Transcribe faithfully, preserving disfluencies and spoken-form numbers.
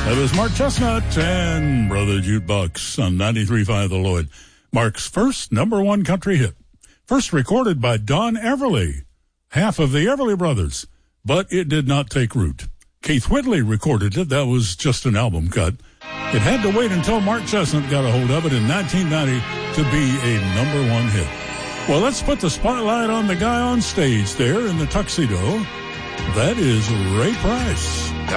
That was Mark Chestnut and Brother Jukebox on ninety-three point five The Lloyd. Mark's first number one country hit. First recorded by Don Everly, half of the Everly Brothers, but it did not take root. Keith Whitley recorded it. That was just an album cut. It had to wait until Mark Chestnut got a hold of it in nineteen ninety to be a number one hit. Well, let's put the spotlight on the guy on stage there in the tuxedo. That is Ray Price.